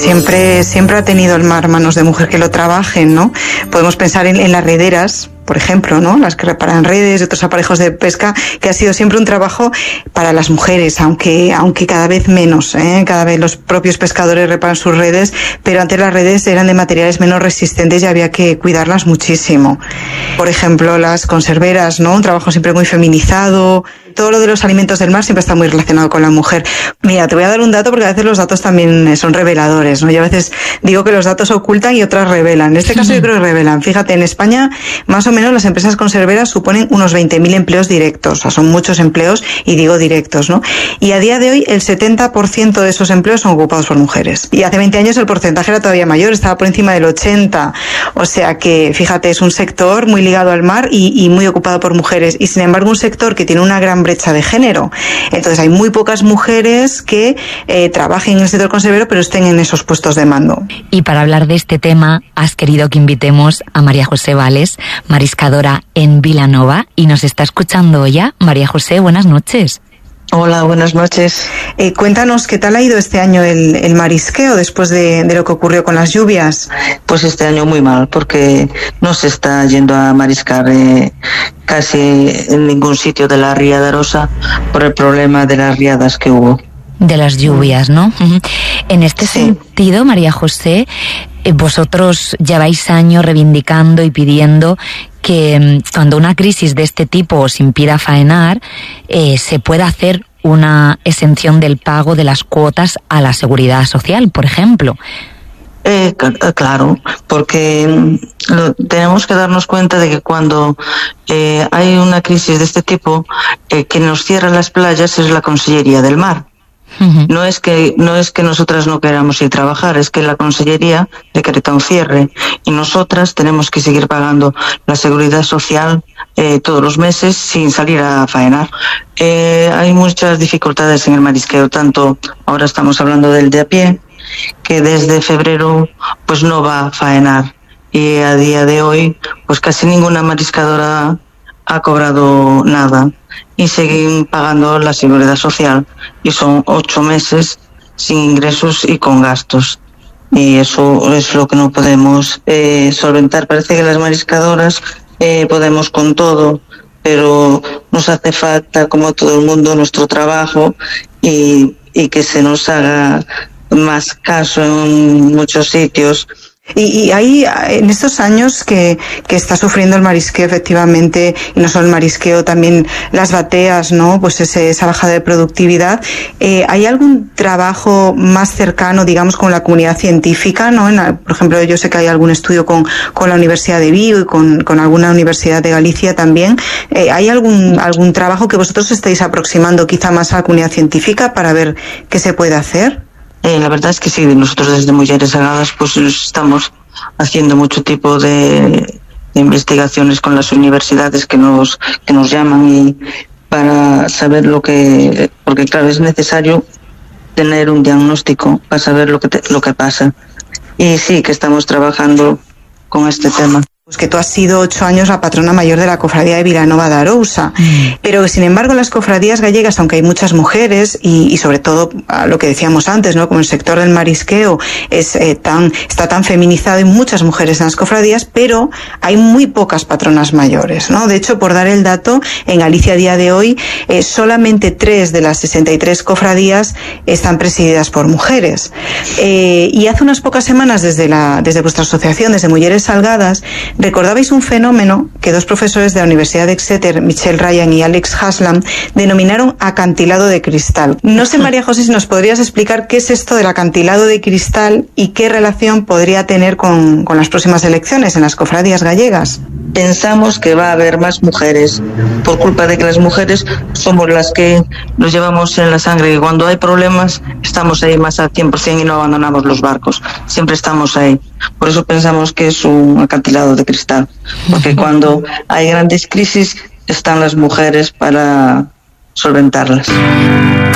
Siempre ha tenido el mar manos de mujer que lo trabajen, ¿no? Podemos pensar en las rederas, por ejemplo, ¿no? Las que reparan redes y otros aparejos de pesca, que ha sido siempre un trabajo para las mujeres, aunque cada vez menos, cada vez los propios pescadores reparan sus redes, pero antes las redes eran de materiales menos resistentes y había que cuidarlas muchísimo. Por ejemplo, las conserveras, ¿no? Un trabajo siempre muy feminizado. Todo lo de los alimentos del mar siempre está muy relacionado con la mujer. Mira, te voy a dar un dato porque a veces los datos también son reveladores, ¿no? Yo a veces digo que los datos ocultan y otras revelan. En este caso yo creo que revelan. Fíjate, en España más o menos las empresas conserveras suponen unos 20.000 empleos directos. O sea, son muchos empleos y digo directos, ¿no? Y a día de hoy el 70% de esos empleos son ocupados por mujeres. Y hace 20 años el porcentaje era todavía mayor, estaba por encima del 80%. O sea que, fíjate, es un sector muy ligado al mar y muy ocupado por mujeres. Y sin embargo un sector que tiene una gran brecha de género. Entonces hay muy pocas mujeres que trabajen en el sector conservero pero estén en esos puestos de mando. Y para hablar de este tema has querido que invitemos a María José Vales, mariscadora en Vilanova, y nos está escuchando ya. María José, buenas noches. Hola, buenas noches. Cuéntanos, ¿qué tal ha ido este año el marisqueo después de lo que ocurrió con las lluvias? Pues este año muy mal, porque no se está yendo a mariscar casi en ningún sitio de la Ría de Arosa por el problema de las riadas que hubo. De las lluvias, ¿no? En este sentido, María José, vosotros lleváis años reivindicando y pidiendo que cuando una crisis de este tipo os impida faenar, se pueda hacer una exención del pago de las cuotas a la seguridad social, por ejemplo. Claro, porque tenemos que darnos cuenta de que cuando hay una crisis de este tipo, quien nos cierra las playas es la Consellería del Mar. Uh-huh. No es que nosotras no queramos ir a trabajar, es que la Consellería decreta un cierre y nosotras tenemos que seguir pagando la seguridad social todos los meses sin salir a faenar. Hay muchas dificultades en el marisqueo, tanto ahora estamos hablando del de a pie, que desde febrero pues no va a faenar, y a día de hoy pues casi ninguna mariscadora ha cobrado nada y siguen pagando la seguridad social, y son 8 meses sin ingresos y con gastos, y eso es lo que no podemos solventar. Parece que las mariscadoras podemos con todo, pero nos hace falta, como todo el mundo, nuestro trabajo y que se nos haga más caso en muchos sitios. Y hay, en estos años que está sufriendo el marisqueo, efectivamente, y no solo el marisqueo, también las bateas, ¿no? Pues esa bajada de productividad. ¿Hay algún trabajo más cercano, digamos, con la comunidad científica, ¿no? Por ejemplo, yo sé que hay algún estudio con la Universidad de Vigo y con alguna universidad de Galicia también. ¿Hay algún trabajo que vosotros estáis aproximando quizá más a la comunidad científica para ver qué se puede hacer? La verdad es que sí, nosotros desde Mujeres Agadas pues estamos haciendo mucho tipo de investigaciones con las universidades que nos llaman, y para saber porque claro, es necesario tener un diagnóstico para saber lo que pasa, y sí que estamos trabajando con este tema. Pues que tú has sido 8 años la patrona mayor de la cofradía de Vilanova de Arousa, pero sin embargo las cofradías gallegas, aunque hay muchas mujeres y sobre todo lo que decíamos antes, ¿no? Como el sector del marisqueo está tan feminizado, y muchas mujeres en las cofradías, pero hay muy pocas patronas mayores, ¿no? De hecho, por dar el dato, en Galicia a día de hoy solamente 3 de las 63 cofradías están presididas por mujeres, y hace unas pocas semanas desde vuestra asociación, desde Mujeres Salgadas, recordabais un fenómeno que 2 profesores de la Universidad de Exeter, Michelle Ryan y Alex Haslam, denominaron acantilado de cristal. No sé, María José, si nos podrías explicar qué es esto del acantilado de cristal y qué relación podría tener con las próximas elecciones en las cofradías gallegas. Pensamos que va a haber más mujeres, por culpa de que las mujeres somos las que nos llevamos en la sangre, y cuando hay problemas estamos ahí más al 100% y no abandonamos los barcos, siempre estamos ahí. Por eso pensamos que es un acantilado de cristal, porque cuando hay grandes crisis están las mujeres para solventarlas.